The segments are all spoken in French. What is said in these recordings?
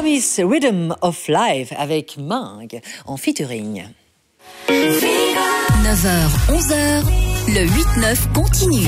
Promise Rhythm of Life avec Ming en featuring. 9h, 11h, le 8-9 continue.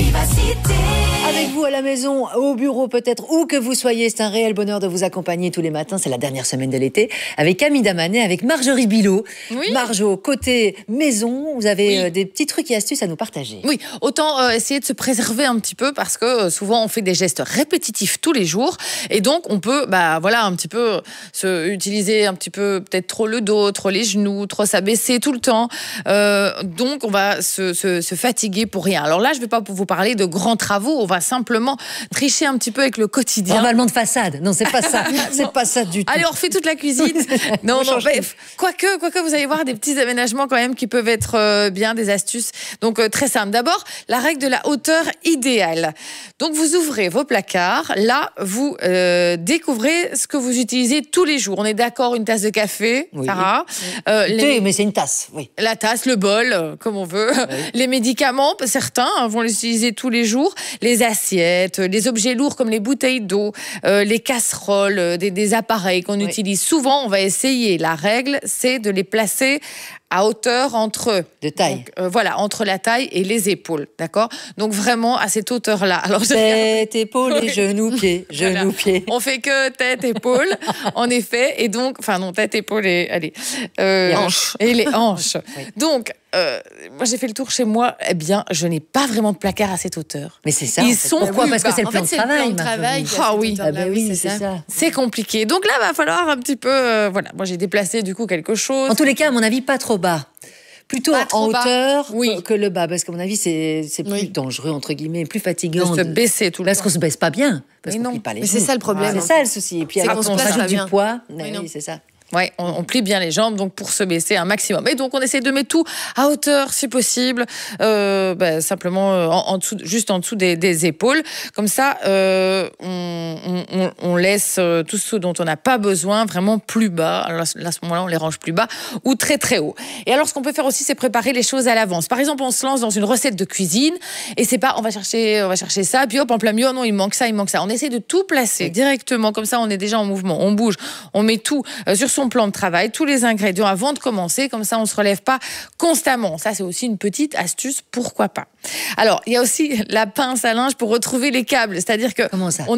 Avec vous à la maison, au bureau peut-être, où que vous soyez, c'est un réel bonheur de vous accompagner tous les matins. C'est la dernière semaine de l'été avec Camille Damanet, avec Marjorie Bilot. Oui. Marjo, côté maison, vous avez des petits trucs et astuces à nous partager. Oui, autant essayer de se préserver un petit peu parce que souvent on fait des gestes répétitifs tous les jours et donc on peut, un petit peu utiliser un petit peu peut-être trop le dos, trop les genoux, trop s'abaisser tout le temps. Donc on va se fatiguer pour rien. Alors là, je ne vais pas vous parler de grands travaux, on va simplement tricher un petit peu avec le quotidien. Normalement de façade. Non, c'est pas ça. C'est pas ça du tout. Allez, on refait toute la cuisine. non, bref. Quoique, vous allez voir des petits aménagements quand même qui peuvent être bien, des astuces. Donc, très simple. D'abord, la règle de la hauteur idéale. Donc, vous ouvrez vos placards. Là, vous découvrez ce que vous utilisez tous les jours. On est d'accord, une tasse de café, Oui. Sarah. Mais c'est une tasse, oui. La tasse, le bol, comme on veut. Oui. Les médicaments, certains vont les utiliser tous les jours. Les assiettes, les objets lourds comme les bouteilles d'eau, les casseroles, des appareils qu'on utilise souvent. On va essayer. La règle, c'est de les placer à hauteur entre de taille. Donc, entre la taille et les épaules, d'accord? Donc vraiment à cette hauteur-là. Alors tête, épaules et genoux, pieds, genoux, pieds. On fait que tête, épaules, en effet, et donc, tête, épaules et hanches. Et les hanches. Oui. Donc, moi j'ai fait le tour chez moi, je n'ai pas vraiment de placard à cette hauteur. Mais c'est ça. Ils sont pourquoi? Parce que c'est le En plan fait, de c'est le travail. plan de travail. Marjorie. qui a cette oui. hauteur-là, Oui, c'est ça. C'est compliqué. Donc là, va falloir un petit peu, moi j'ai déplacé du coup quelque chose. En tous les cas, à mon avis, pas trop bas. Plutôt Pas en trop bas. hauteur Oui. que le bas, parce qu'à mon avis, c'est plus Oui. dangereux, entre guillemets, plus De fatigant. se baisser tout le Parce temps. qu'on se baisse pas bien, parce Mais qu'on non. plie pas les Mais genoux. c'est ça le problème. C'est ça le souci. Et puis C'est avec qu'on se on place rajoute pas du bien. poids, non. oui, c'est ça. Ouais, on plie bien les jambes donc pour se baisser un maximum. Et donc on essaie de mettre tout à hauteur si possible, simplement juste en dessous des épaules. Comme ça, on laisse tout ce dont on n'a pas besoin vraiment plus bas. Alors là, à ce moment-là, on les range plus bas ou très très haut. Et alors ce qu'on peut faire aussi, c'est préparer les choses à l'avance. Par exemple, on se lance dans une recette de cuisine et c'est pas on va chercher ça, puis hop en plein milieu, oh non il manque ça. On essaie de tout placer directement. Comme ça, on est déjà en mouvement, on bouge, on met tout sur son plan de travail, tous les ingrédients avant de commencer, comme ça on se relève pas constamment. Ça c'est aussi une petite astuce, pourquoi pas. Alors il y a aussi la pince à linge pour retrouver les câbles, c'est-à-dire que Comment ça? on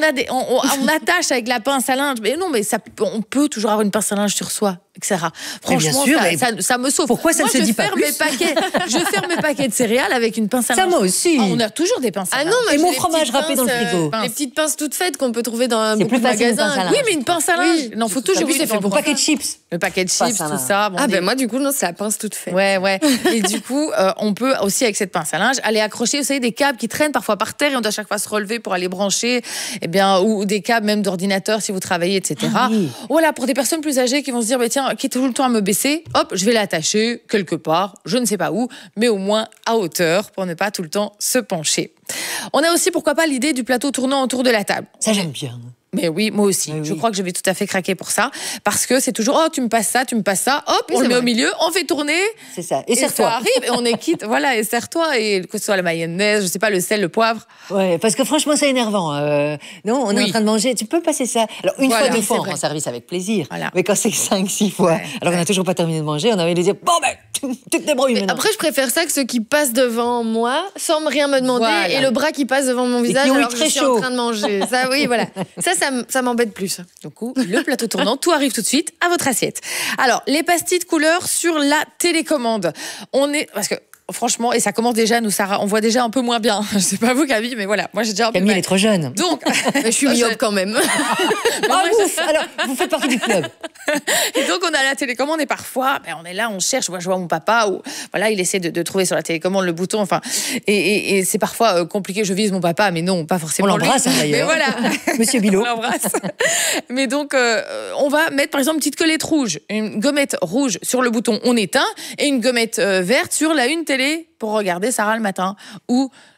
attache avec la pince à linge, mais non mais on peut toujours avoir une pince à linge sur soi, etc. Franchement, sûr, ça me sauve. Pourquoi ça ne se dit pas plus? Je ferme mes paquets de céréales avec une pince à Ça, linge. moi aussi. On a toujours des pinces à linge. Et mon fromage râpé dans le frigo. Les petites pinces toutes faites qu'on peut trouver dans beaucoup plus de facile, une magasins. pince à linge. Oui, mais une pince à linge. Oui. Non, faut toujours c'est fait une pour Paquet de chips. le paquet de Pince chips, à tout linge. ça. Bon, Moi du coup non, c'est la pince toute faite. Ouais. Et du coup, on peut aussi avec cette pince à linge aller accrocher, vous savez, des câbles qui traînent parfois par terre et on doit à chaque fois se relever pour aller brancher, ou des câbles même d'ordinateur si vous travaillez, etc. Ah oui. Voilà, pour des personnes plus âgées qui vont se dire, tiens, qui est tout le temps à me baisser, hop, je vais l'attacher quelque part, je ne sais pas où, mais au moins à hauteur pour ne pas tout le temps se pencher. On a aussi, pourquoi pas, l'idée du plateau tournant autour de la table. Ça, j'aime bien. Mais oui, moi aussi. Oui, Je oui. crois que je vais tout à fait craquer pour ça. Parce que c'est toujours, tu me passes ça, hop, on le met au milieu, on fait tourner. C'est ça. Et ça serre-toi. arrive et on est quitte. Voilà, et serre-toi. Et que ce soit la mayonnaise, je sais pas, le sel, le poivre. Ouais, parce que franchement, c'est énervant. Non, on est en train de manger. Tu peux passer ça. Alors, une Voilà, fois, deux c'est fois, on vrai. rend service avec plaisir. Voilà. Mais quand c'est 5, 6 fois, Ouais, alors on n'a toujours pas terminé de manger, on a envie de dire, bon, tu te débrouilles maintenant. Après, je préfère ça que ceux qui passent devant moi sans rien me demander Voilà. et le bras qui passe devant mon visage qui ont eu alors que très je suis chaud. en train de manger. Ça, oui, voilà. Ça m'embête plus. Du coup, le plateau tournant, tout arrive tout de suite à votre assiette. Alors, les pastilles de couleur sur la télécommande. Parce que franchement, et ça commence déjà, nous, Sarah, on voit déjà un peu moins bien. Je sais pas vous, Camille, mais voilà, moi j'ai déjà un peu Camille, elle mal. est trop jeune. Donc, Je suis myope quand même. Ah, ouf. Alors, vous faites partie du club. Et donc, on a la télécommande et parfois, on est là, on cherche. Moi, je vois mon papa, voilà, il essaie de trouver sur la télécommande le bouton. Et c'est parfois compliqué. Je vise mon papa, mais non, pas forcément. On l'embrasse, lui. d'ailleurs. Mais voilà. Monsieur Bilot. On l'embrasse. Mais donc, on va mettre, par exemple, une petite collette rouge, une gommette rouge sur le bouton on éteint et une gommette verte sur la une télé pour regarder Sarah le matin ou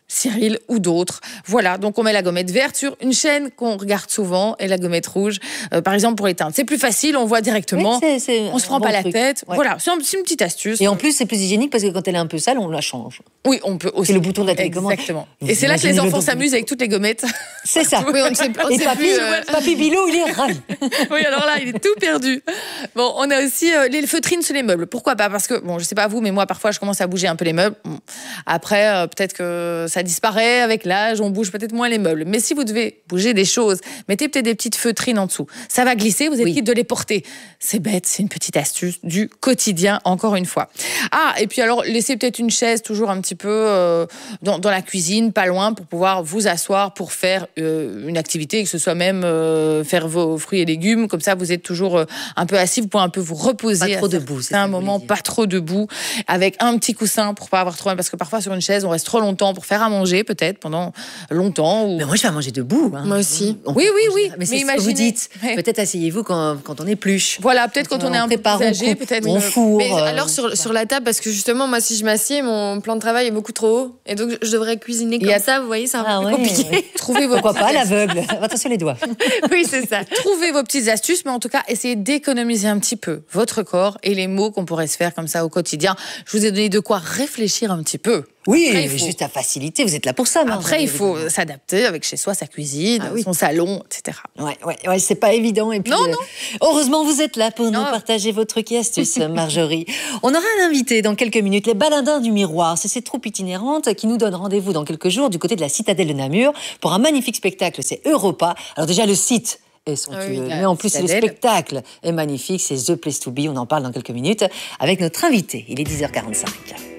Cyril ou d'autres. Voilà, donc on met la gommette verte sur une chaîne qu'on regarde souvent et la gommette rouge, par exemple, pour l'éteindre. C'est plus facile, on voit directement, on se prend pas la tête. Ouais. Voilà, c'est une petite astuce. Et en plus, c'est plus hygiénique parce que quand elle est un peu sale, on la change. Oui, on peut aussi. C'est le bouton de la télécommande. Exactement. Et c'est là que les enfants s'amusent avec toutes les gommettes. C'est ça. Oui, on ne sait pas. Et papy Bilou, il est ravi. Oui, alors là, il est tout perdu. Bon, on a aussi les feutrines sous les meubles. Pourquoi pas? Parce que, bon, je sais pas vous, mais moi, parfois, je commence à bouger un peu les meubles. Bon. Après, peut-être que ça disparaît avec l'âge, on bouge peut-être moins les meubles. Mais si vous devez bouger des choses, mettez peut-être des petites feutrines en dessous. Ça va glisser, vous êtes libre de les porter. C'est bête, c'est une petite astuce du quotidien, encore une fois. Ah, et puis alors, laissez peut-être une chaise toujours un petit peu dans la cuisine, pas loin, pour pouvoir vous asseoir pour faire une activité, que ce soit même faire vos fruits et légumes. Comme ça, vous êtes toujours un peu assis, vous pouvez un peu vous reposer. Pas trop debout. C'est un moment pas trop debout, avec un petit coussin pour pas avoir trop mal, parce que parfois sur une chaise, on reste trop longtemps pour faire à manger, peut-être pendant longtemps. Ou... Mais moi, je vais à manger debout. Hein. Moi aussi. Oui. Mais c'est ce que vous dites. Ouais. Peut-être asseyez-vous quand on épluche. Voilà, peut-être quand on est un peu plus âgé, peut-être. On fourre. Mais alors sur la table, parce que justement, moi, si je m'assieds, mon plan de travail est beaucoup trop haut. Et donc, je devrais cuisiner comme ça, vous voyez, c'est un peu compliqué. Ouais. Trouvez vos Pourquoi pas, l'aveugle. Attention les doigts. Oui, c'est ça. Trouvez vos petites astuces, mais en tout cas, essayez d'économiser un petit peu votre corps et les mots qu'on pourrait se faire comme ça au quotidien. Je vous ai donné de quoi réfléchir un petit peu. Oui, après, juste à faciliter, vous êtes là pour ça. Après, il faut s'adapter avec chez soi, sa cuisine, son salon, etc. Ouais, c'est pas évident. Et puis, non. Heureusement, vous êtes là pour nous partager vos trucs et astuces, Marjorie. On aura un invité dans quelques minutes, les Baladins du Miroir. C'est cette troupe itinérante qui nous donne rendez-vous dans quelques jours du côté de la citadelle de Namur pour un magnifique spectacle. C'est Europa. Alors déjà, le site est somptueux, mais en plus, le spectacle est magnifique. C'est The Place to Be. On en parle dans quelques minutes avec notre invité. Il est 10h45.